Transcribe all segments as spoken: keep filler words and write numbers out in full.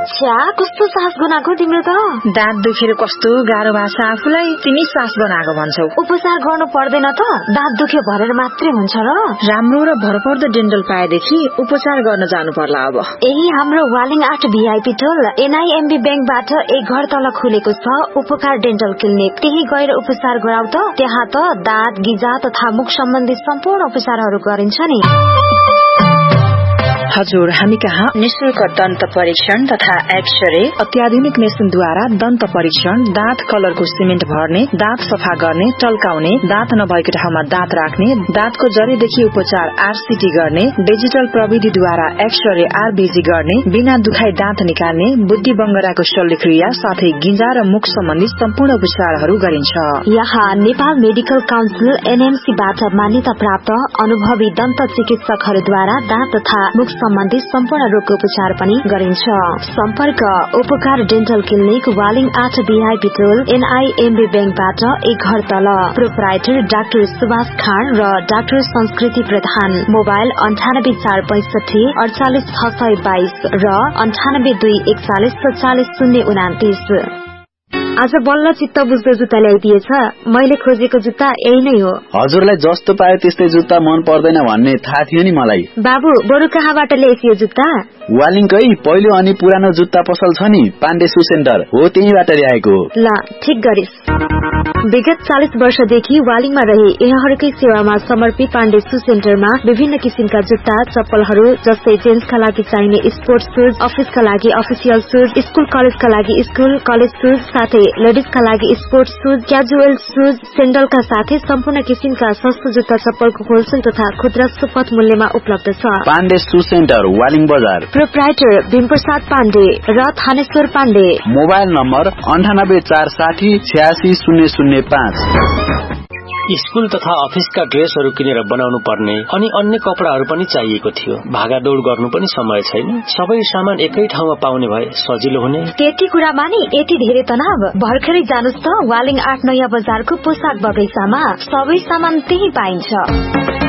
छ्या कस्तो सास बनाएको तिम्रो त? दाँत दुखेर कस्तो गाह्रो भाष आफूलाई, तिमी सास बनाएको भन्छौ। उपचार गर्नु पर्दैन त? दाँत दुख्यो भनेर मात्रै हुन्छ र? राम्रो र भरपर्दो डेन्टल पाएदेखि उपचार गर्न जानु पर्ला अब। यही हाम्रो वालिङ आठ भिआइपी टोल एनआईएमबी ब्याङ्कबाट एक घर तल खुलेको छ उपकार डेन्टल क्लिनिक। त्यही गएर उपचार गराउ त। त्यहाँ त दाँत, गिजा तथा मुख सम्बन्धी सम्पूर्ण उपचारहरू गरिन्छ नि। हजुर, हामी कहाँ निशुल्क दन्त परीक्षण तथा एक्सरे, अत्याधुनिक मेसिनद्वारा दन्त परीक्षण, दाँत कलरको सिमेन्ट भर्ने, दाँत सफा गर्ने, टल्काउने, दाँत नभएको ठाउँमा दाँत राख्ने, दाँतको जरीदेखि उपचार आरसीटी गर्ने, डिजिटल प्रविधिद्वारा एक्सरे आरबीजी गर्ने, बिना दुखाई दाँत निकाल्ने, बुद्धि बङ्गराको शल्यक्रिया साथै गिजा र मुख सम्बन्धी सम्पूर्ण उपचारहरू गरिन्छ। यहाँ नेपाल मेडिकल काउन्सिल एनएमसीबाट मान्यता प्राप्त अनुभवी दन्त चिकित्सकहरूद्वारा दाँत तथा मुख सम्बन्धी सम्पूर्ण रोगको उपचार पनि गरिन्छ। सम्पर्क उपकार डेन्टल क्लिनिक, वालिङ आठ भिआइपी टोल एनआईएमबी ब्याङ्कबाट एक घर तल। प्रोप्राइटर डाक्टर सुभाष खान र डाक्टर संस्कृति प्रधान। मोबाइल अन्ठानब्बे चार पैंसठी अडचालिस छ सय बाइस र अन्ठानब्बे दुई एकचालिस सत्तालिस शून्य उनातिस। आज बल्ल चित्त बुझ्दो जुत्ता ल्याइदिएछ। मैले खोजेको जुत्ता यही नै हो। हजुरलाई जस्तो पायो त्यस्तै जुत्ता मन पर्दैन भन्ने थाहा थियो नि मलाई। बाबु, बरु कहाँबाट ल्याइस यो जुत्ता? वालिङकै पहिलो अनि पुरानो जुत्ता पसल छ नि, पाण्डे सु सेन्टर हो, त्यहीबाट ल्याएको। ल, ठिक गरिस। विगत चालीस वर्षदेखि वालिङमा रहे यहाँहरूकै सेवामा समर्पित पाण्डे सु सेन्टरमा विभिन्न किसिमका जुत्ता, चप्पलहरू जस्तै जेन्ट्सका लागि चाहिने स्पोर्ट्स सुज, अफिसका लागि अफिसियल सुज, स्कूल कलेजका लागि स्कूल कलेज सुज, साथै लेडिजका लागि स्पोर्ट्स सुज, क्याजुअल सुज, सेन्डलका साथै सम्पूर्ण किसिमका सस्तो जुत्ता चप्पलको होलसेल तथा खुद्रा सुपथ मूल्यमा उपलब्ध छ। पाण्डे सु सेन्टर, वालिङ बजार। प्रोप्राइटर भीमप्रसाद पाण्डे र थानेश्वर पाण्डे। मोबाइल नम्बर अन्ठानब्बे चार साठी छ्यासी शून्य शून्य पाँच। स्कूल तथा अफिसका ड्रेसहरू किनेर बनाउनु पर्ने अनि अन्य कपडाहरू पनि चाहिएको थियो। भागादौड़ गर्नु पनि समय छैन। सबै सामान एकै ठाउँमा पाउने भए सजिलो हुने। त्यति कुरामा नि यति धेरै तनाव? भर्खरै जानुस् त वालिङ आठ नयाँ बजारको पोसाक बगैँचामा। सबै सामान त्यही पाइन्छ।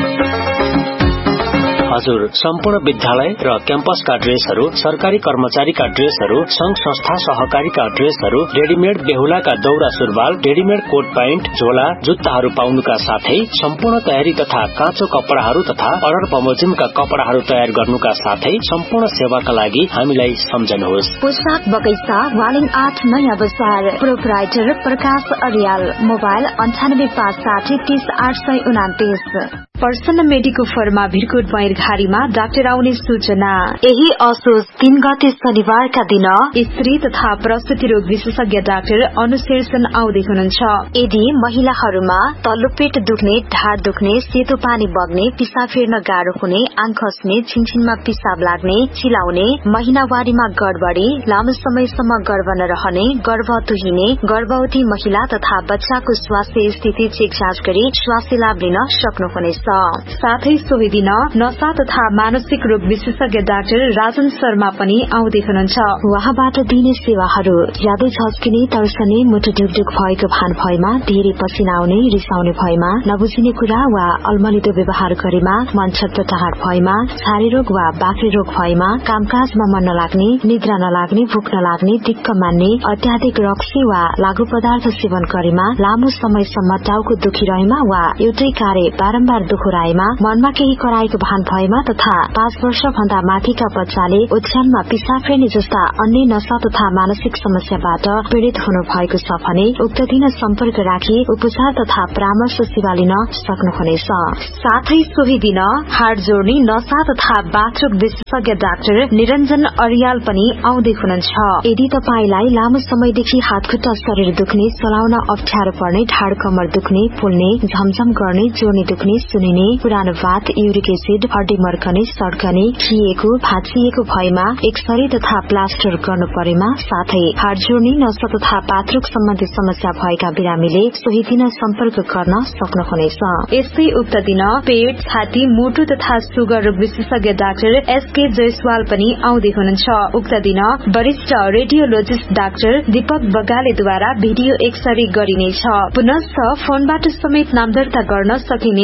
हजुर, सम्पूर्ण विद्यालय र क्याम्पसका ड्रेसहरू, सरकारी कर्मचारीका ड्रेसहरू, संघ संस्था सहकारीका ड्रेसहरू, रेडिमेड बेहुलाका दौरा सुरुवाल, रेडिमेड कोट प्यान्ट, झोला, जुत्ताहरू पाउनुका साथै सम्पूर्ण तयारी तथा काँचो कपडाहरू तथा अर्डर बमोजिमका कपडाहरू तयार गर्नुका साथै सम्पूर्ण सेवाका लागि हामीलाई सम्झनुहोस्। पोसाक बगैँचा, वालिङ आठ नयाँ बजार। प्रोप्राइटर प्रकाश अर्याल। मोबाइल अन्ठानब्बे पाँच साठी तीस आठ सय उनातिस। प्रसन्न मेडिको फर्मा भिरकोट बैरघारीमा डाक्टर आउने सूचना। यही असोज तीन गते शनिबारका दिन स्त्री तथा प्रसुति रोग विशेषज्ञ डाक्टर अनुशीर्षण आउँदै हुनुहुन्छ। यदि महिलाहरूमा तल्लो पेट दुख्ने, ढाड दुख्ने, सेतो पानी बग्ने, पिसाब फेर्न गाह्रो हुने, आँख खस्ने, छिनछिनमा पिसाब लाग्ने, चिलाउने, महिनावारीमा गडबडी, लामो समयसम्म गर्भ नरहने, गर्भ तुहिने, गर्भवती महिला तथा बच्चाको स्वास्थ्य स्थिति चेक जाँच गरी स्वास्थ्य लाभ लिन सक्नुहुनेछ। साथै सोही दिन नशा तथा मानसिक रोग विशेषज्ञ डाक्टर राजन शर्मा पनि आउँदै हुनुहुन्छ। उहाँबाट दिने सेवाहरू ज्यादै झस्किने, तर्सने, मुटु ढुकढुक भएको भान भएमा, धेरै पसिना आउने, रिसाउने भएमा, नबुझिने कुरा वा अल्मलिदो व्यवहार गरेमा, मन छटपटाहट भएमा, छारे रोग वा बाक्रे रोग भएमा, कामकाजमा मन नलाग्ने, निद्रा नलाग्ने, भूख नलाग्ने, दिक्क मान्ने, अत्याधिक रक्सी वा लागू पदार्थ सेवन गरेमा, लामो समयसम्म टाउको दुखिरहेमा वा एउटै कार्य बारम्बार दुखुराएमा, मनमा केही कराएको भान भएमा तथा पाँच वर्ष भन्दा माथिका बच्चाले ओछ्यानमा पिसाब फेर्ने जस्ता अन्य नशा तथा मानसिक समस्याबाट पीड़ित हुनु भएको छ भने उक्त दिन सम्पर्क राखी उपचार तथा परामर्श सेवा लिन सक्नुहुनेछ। साथै सोही दिन हाड जोड्ने, नशा तथा बाथरोग विशेषज्ञ डाक्टर निरञ्जन अर्याल पनि आउँदै हुनुहुन्छ। यदि तपाईलाई लामो समयदेखि हातखुट्टा शरीर दुख्ने, चलाउन अप्ठ्यारो पर्ने, ढाड कमर दुख्ने, फुल्ने, झमझम गर्ने, जोर्नी दुख्ने, सुनिने, पुरानो भात, युरिक एसिड, हड्डी मर्कने, सड्कने, खिएको, भाँचिएको भएमा एक्सरे तथा प्लास्टर गर्नु परेमा, साथै हाड जोड्ने, नशा तथा पात्रोग सम्बन्धी समस्या भएका बिरामीले सोही दिन सम्पर्क गर्न सक्नुहुनेछ। यस्तै उक्त दिन पेट, छाती, मुटु तथा सुगर रोग विशेषज्ञ डाक्टर एसके जयसवाल पनि आउँदै हुनुहुन्छ। उक्त दिन वरिष्ठ radiologist doctor Deepak बगालेद्वारा video x-ray गरिनेछ। पुनश्च फोनबाट समेत नाम दर्ता गर्न सकिनेछ।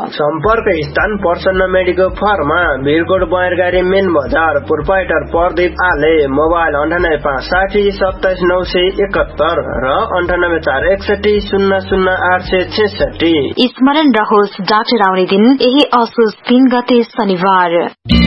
सम्पर्क स्थान प्रसन्न मेडिकल फर्ममा, भिरकोट बयरगारी मेन बजार, प्रोपाइटर प्रदीप आले। मोबाइल अन्ठानब्बे पाँच साठी सत्ताइस नौ सय एकहत्तर र अन्ठानब्बे चार एकसठी शून्य शून्य आठ सय छेसठी। स्मरण रहोस्, डाक्टर आउने दिन यही असोज तीन गते शनिबार।